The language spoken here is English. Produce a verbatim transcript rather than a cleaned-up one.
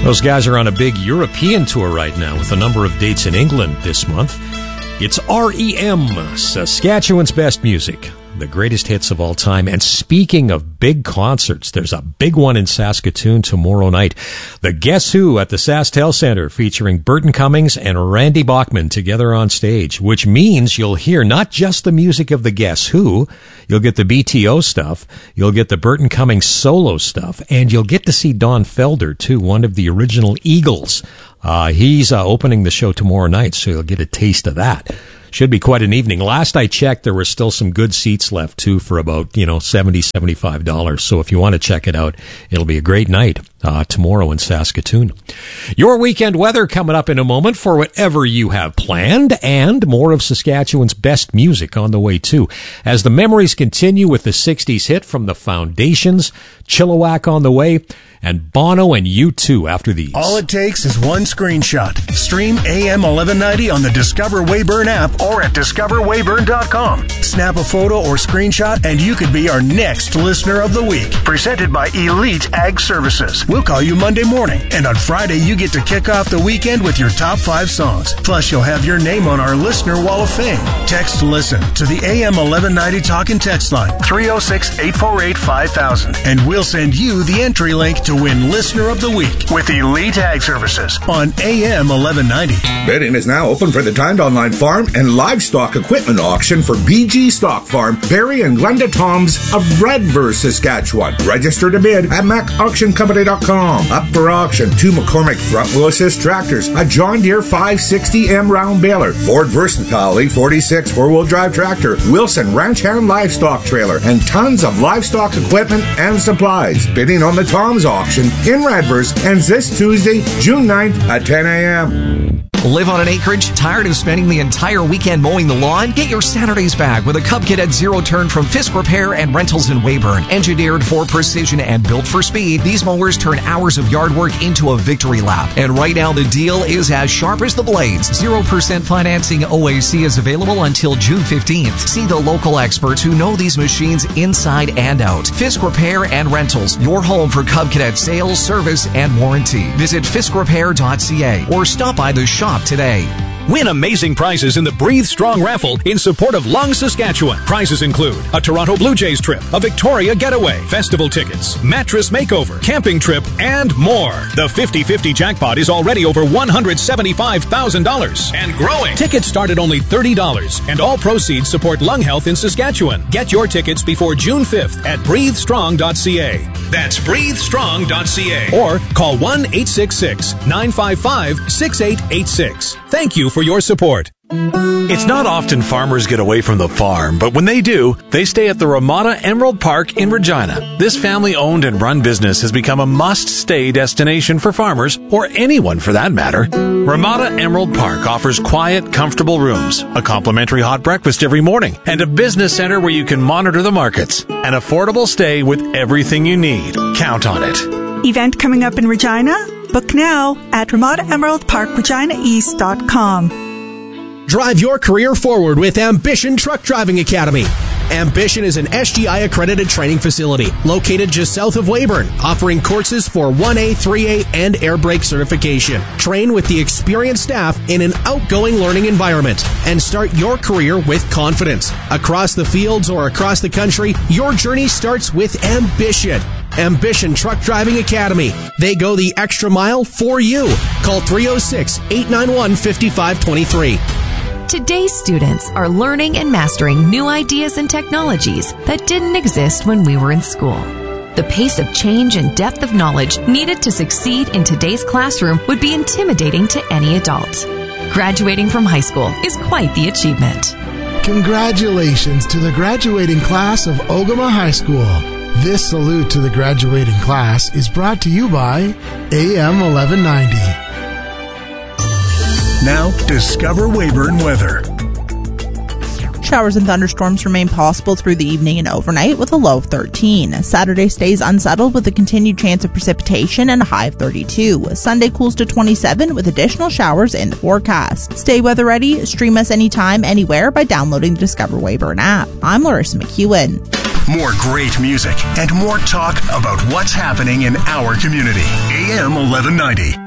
Those guys are on a big European tour right now with a number of dates in England this month. It's R E M, Saskatchewan's best music, the greatest hits of all time. And speaking of big concerts, there's a big one in Saskatoon tomorrow night. The Guess Who at the SaskTel Centre, featuring Burton Cummings and Randy Bachman together on stage, which means you'll hear not just the music of the Guess Who, you'll get the B T O stuff, you'll get the Burton Cummings solo stuff, and you'll get to see Don Felder, too, one of the original Eagles. Uh, he's uh, opening the show tomorrow night, so you'll get a taste of that. Should be quite an evening. Last I checked, there were still some good seats left, too, for about, you know, seventy dollars, seventy-five dollars. So if you want to check it out, it'll be a great night uh, tomorrow in Saskatoon. Your weekend weather coming up in a moment for whatever you have planned, and more of Saskatchewan's best music on the way, too. As the memories continue with the sixties hit from the Foundations, Chilliwack on the way, and Bono and U two after these. All it takes is one screenshot. Stream A M eleven ninety on the Discover Weyburn app or at discover weyburn dot com. Snap a photo or screenshot and you could be our next listener of the week. Presented by Elite Ag Services. We'll call you Monday morning, and on Friday you get to kick off the weekend with your top five songs. Plus you'll have your name on our Listener Wall of Fame. Text LISTEN to the A M eleven ninety talk and text line three oh six, eight four eight, five thousand, and we'll send you the entry link to win Listener of the Week with Elite Ag Services on A M eleven ninety. Bidding is now open for the timed online farm and livestock equipment auction for B G Stock Farm, Barry and Glenda Toms of Redverse, Saskatchewan. Register to bid at mac auction company dot com. Up for auction, two McCormick front wheel assist tractors, a John Deere five sixty M round baler, Ford Versatile eight forty-six four-wheel drive tractor, Wilson Ranch Hand livestock trailer, and tons of livestock equipment and supplies. Bidding on the Toms auction in Redverse ends this Tuesday, June ninth at ten a.m. Live on an acreage? Tired of spending the entire weekend mowing the lawn? Get your Saturdays back with a Cub Cadet Zero Turn from Fisk Repair and Rentals in Weyburn. Engineered for precision and built for speed, these mowers turn hours of yard work into a victory lap. And right now the deal is as sharp as the blades. zero percent financing O A C is available until June fifteenth. See the local experts who know these machines inside and out. Fisk Repair and Rentals, your home for Cub Cadet sales, service, and warranty. Visit fisk repair dot c a or stop by the shop today. Win amazing prizes in the Breathe Strong raffle in support of Lung, Saskatchewan. Prizes include a Toronto Blue Jays trip, a Victoria getaway, festival tickets, mattress makeover, camping trip, and more. The fifty-fifty jackpot is already over one hundred seventy-five thousand dollars and growing. Tickets start at only thirty dollars, and all proceeds support lung health in Saskatchewan. Get your tickets before June fifth at breathe strong dot c a. That's breathe strong dot c a. Or call one eight six six, nine five five, six eight eight six. Thank you for your support. It's not often farmers get away from the farm, but when they do, they stay at the Ramada Emerald Park in Regina. This family-owned and run business has become a must-stay destination for farmers, or anyone for that matter. Ramada Emerald Park offers quiet, comfortable rooms, a complimentary hot breakfast every morning, and a business center where you can monitor the markets. An affordable stay with everything you need. Count on it. Event coming up in Regina? Book now at ramada emerald park regina east dot com. Drive your career forward with Ambition Truck Driving Academy. Ambition is an S G I-accredited training facility located just south of Weyburn, offering courses for one A, three A, and air brake certification. Train with the experienced staff in an outgoing learning environment and start your career with confidence. Across the fields or across the country, your journey starts with Ambition. Ambition Truck Driving Academy. They go the extra mile for you. Call three oh six, eight nine one, five five two three. Today's students are learning and mastering new ideas and technologies that didn't exist when we were in school. The pace of change and depth of knowledge needed to succeed in today's classroom would be intimidating to any adult. Graduating from high school is quite the achievement. Congratulations to the graduating class of Ogama High School. This salute to the graduating class is brought to you by A M eleven ninety. Now, discover Weyburn weather. Showers and thunderstorms remain possible through the evening and overnight with a low of thirteen. Saturday stays unsettled with a continued chance of precipitation and a high of thirty-two. Sunday cools to twenty-seven with additional showers in the forecast. Stay weather ready. Stream us anytime, anywhere by downloading the Discover Weyburn app. I'm Larissa McEwen. More great music and more talk about what's happening in our community. A M eleven ninety.